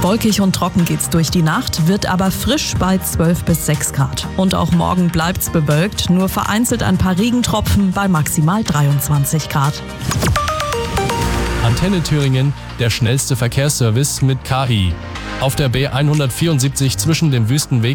Wolkig und trocken geht's durch die Nacht, wird aber frisch bei 12 bis 6 Grad. Und auch morgen bleibt's bewölkt, nur vereinzelt ein paar Regentropfen bei maximal 23 Grad. Antenne Thüringen, der schnellste Verkehrsservice mit KI. Auf der B174 zwischen dem Wüstenweg